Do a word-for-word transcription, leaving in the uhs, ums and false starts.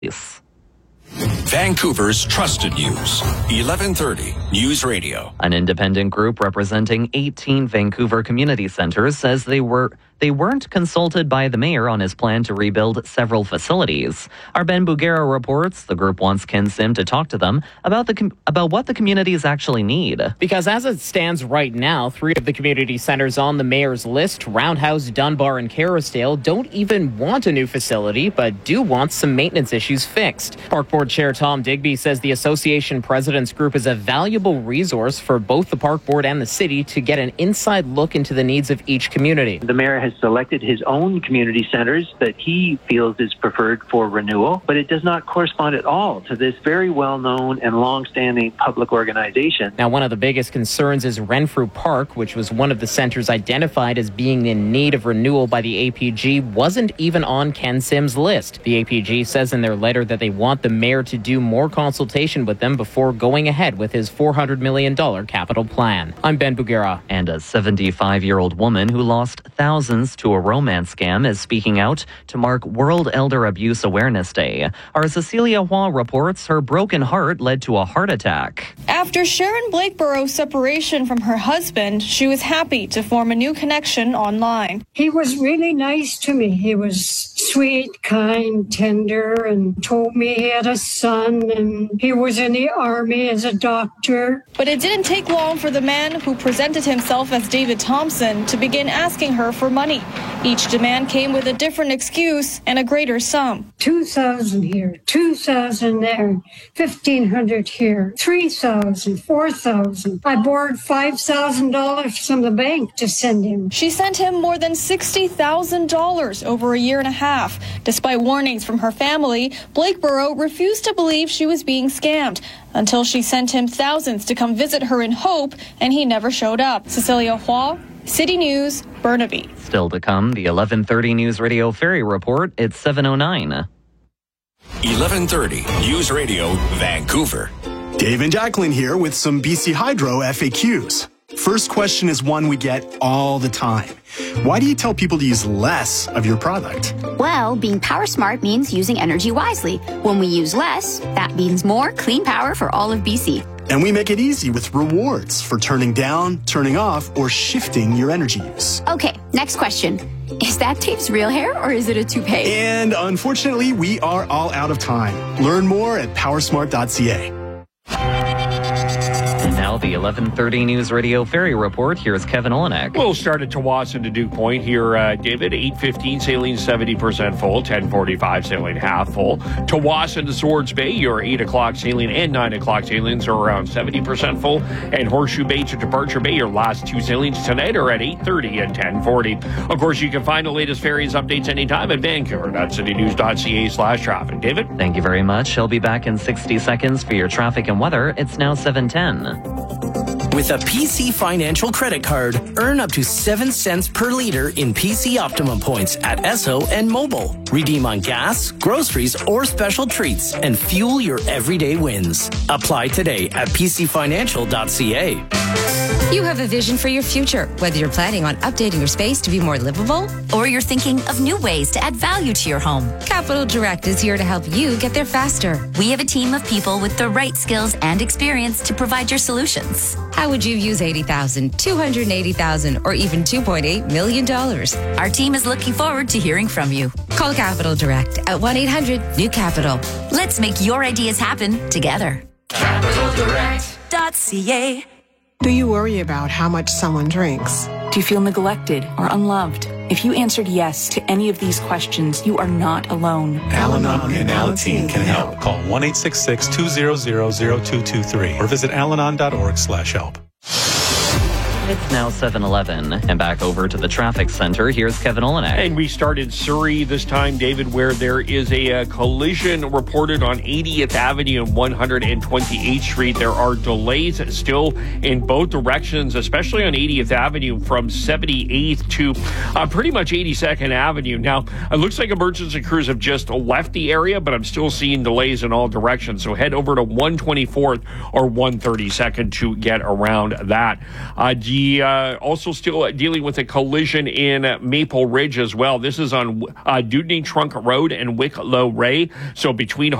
Vancouver's trusted news, eleven thirty News Radio. An independent group representing eighteen Vancouver community centres says they were they weren't consulted by the mayor on his plan to rebuild several facilities. Our Ben Bugera reports the group wants Ken Sim to talk to them about the com- about what the communities actually need. Because as it stands right now, three of the community centres on the mayor's list, Roundhouse, Dunbar and Kerrisdale, don't even want a new facility, but do want some maintenance issues fixed. Park Board Chair Tom Digby says the association president's group is a valuable resource for both the Park Board and the city to get an inside look into the needs of each community. The mayor has selected his own community centres that he feels is preferred for renewal, but it does not correspond at all to this very well-known and long-standing public organization. Now, one of the biggest concerns is Renfrew Park, which was one of the centres identified as being in need of renewal by the A P G, wasn't even on Ken Sim's list. The A P G says in their letter that they want the mayor to do more consultation with them before going ahead with his four hundred million dollars capital plan. I'm Ben Bugera. And a seventy-five-year-old woman who lost thousands to a romance scam is speaking out to mark World Elder Abuse Awareness Day. Our Cecilia Hua reports her broken heart led to a heart attack. After Sharon Blakeborough's separation from her husband, she was happy to form a new connection online. He was really nice to me. He was sweet, kind, tender, and told me he had a son and he was in the army as a doctor. But it didn't take long for the man who presented himself as David Thompson to begin asking her for money. Each demand came with a different excuse and a greater sum. Two thousand here, two thousand there, fifteen hundred here, three thousand, four thousand. I borrowed five thousand dollars from the bank to send him. She sent him more than sixty thousand dollars over a year and a half. Despite warnings from her family, Blakeborough refused to believe she was being scammed until she sent him thousands to come visit her in Hope, and he never showed up. Cecilia Hua, City News, Burnaby. Still to come, the eleven thirty News Radio Ferry Report. It's seven oh nine. eleven thirty News Radio, Vancouver. Dave and Jacqueline here with some B C Hydro F A Qs. First question is one we get all the time. Why do you tell people to use less of your product? Well, being power smart means using energy wisely. When we use less, that means more clean power for all of B C. And we make it easy with rewards for turning down, turning off, or shifting your energy use. Okay, next question. Is that Dave's real hair or is it a toupee? And unfortunately, we are all out of time. Learn more at powersmart dot c a. And now the eleven thirty News Radio Ferry Report. Here's Kevin Olenek. We'll start at Tawasin to Duke Point here, uh, David. eight fifteen, saline seventy percent full. ten forty-five, saline half full. Tawasin to Swords Bay, your eight o'clock saline and nine o'clock salines are around seventy percent full. And Horseshoe Bay to Departure Bay, your last two salines tonight are at eight thirty and ten forty. Of course, you can find the latest ferries updates anytime at vancouver dot city news dot c a slash traffic. David? Thank you very much. I'll be back in sixty seconds for your traffic and weather. It's now seven ten. With a P C Financial credit card, earn up to seven cents per liter in P C Optimum points at Esso and Mobile. Redeem on gas, groceries, or special treats and fuel your everyday wins. Apply today at p c financial dot c a. You have a vision for your future, whether you're planning on updating your space to be more livable, or you're thinking of new ways to add value to your home. Capital Direct is here to help you get there faster. We have a team of people with the right skills and experience to provide your solutions. How would you use eighty thousand dollars, two hundred eighty thousand dollars, or even two point eight million dollars? Our team is looking forward to hearing from you. Call Capital Direct at one eight hundred new capital. Let's make your ideas happen together. capital direct dot c a. Do you worry about how much someone drinks? Do you feel neglected or unloved? If you answered yes to any of these questions, you are not alone. Al-Anon and Alateen can help. Call one eight six six, two zero zero, zero two two three or visit alanon dot org slash help. It's now seven eleven, and back over to the traffic center. Here's Kevin Olenek. And we started Surrey this time, David, where there is a, a collision reported on eightieth Avenue and one hundred twenty-eighth Street. There are delays still in both directions, especially on eightieth Avenue from seventy-eighth to uh, pretty much eighty-second Avenue. Now, it looks like emergency crews have just left the area, but I'm still seeing delays in all directions. So head over to one twenty-fourth or one thirty-second to get around that. Uh, the uh, also still dealing with a collision in Maple Ridge as well. This is on uh, Dewdney Trunk Road and Wicklow Ray. So between